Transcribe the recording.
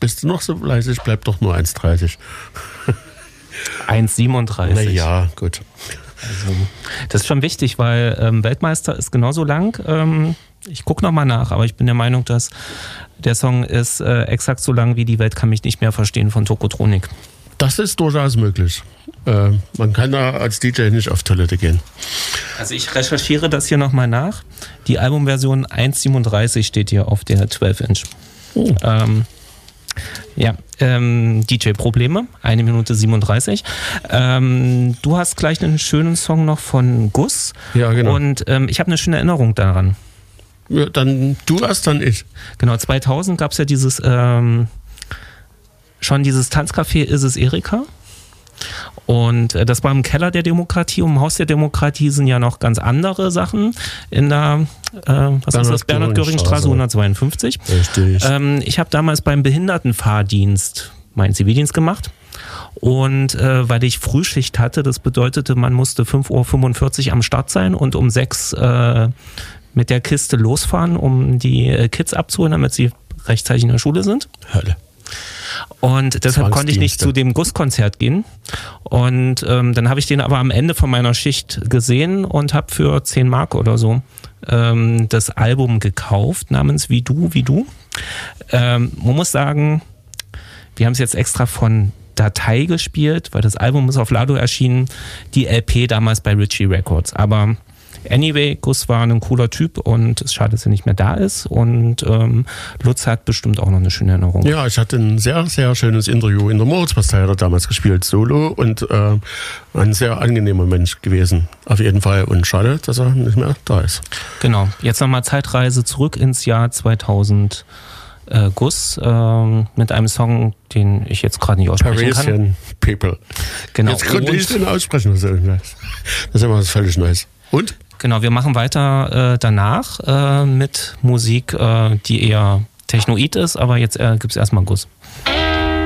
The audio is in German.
bist du noch so fleißig, bleibt doch nur 1,30. 1,37. Naja, gut. Also, das ist schon wichtig, weil Weltmeister ist genauso lang. Ich gucke nochmal nach, aber ich bin der Meinung, dass der Song ist exakt so lang wie Die Welt kann mich nicht mehr verstehen von Tokotronik. Das ist durchaus möglich. Man kann da als DJ nicht auf Toilette gehen. Also ich recherchiere das hier nochmal nach. Die Albumversion 1,37 steht hier auf der 12-Inch. Oh. DJ-Probleme, 1 Minute 37. Du hast gleich einen schönen Song noch von Gus. Ja, genau. Und ich habe eine schöne Erinnerung daran. Ja, dann du erst, dann ich. Genau, 2000 gab es ja dieses Tanzcafé Is es Erika. Und das war im Keller der Demokratie. Im Haus der Demokratie sind ja noch ganz andere Sachen in der Bernhard-Göring-Straße 152. Richtig. Ich habe damals beim Behindertenfahrdienst meinen Zivildienst gemacht. Und weil ich Frühschicht hatte, das bedeutete, man musste 5:45 Uhr am Start sein und um 6 mit der Kiste losfahren, um die Kids abzuholen, damit sie rechtzeitig in der Schule sind. Hölle. Und deshalb konnte ich nicht zu dem Guss-Konzert gehen. Und dann habe ich den aber am Ende von meiner Schicht gesehen und habe für 10 Mark oder so das Album gekauft, namens Wie du. Man muss sagen, wir haben es jetzt extra von Datei gespielt, weil das Album ist auf Lado erschienen, die LP damals bei Ritchie Records. Aber anyway, Gus war ein cooler Typ und es ist schade, dass er nicht mehr da ist. Und Lutz hat bestimmt auch noch eine schöne Erinnerung. Ja, ich hatte ein sehr, sehr schönes Interview in der Moritz-Pastei damals gespielt, solo, und ein sehr angenehmer Mensch gewesen, auf jeden Fall. Und schade, dass er nicht mehr da ist. Genau, jetzt nochmal Zeitreise zurück ins Jahr 2000. Gus mit einem Song, den ich jetzt gerade nicht aussprechen kann. Parisian People. Genau. Jetzt konnte ich den aussprechen. Das ist immer was völlig Neues. Und? Genau, wir machen weiter danach mit Musik, die eher Technoid ist, aber jetzt gibt es erstmal Gus.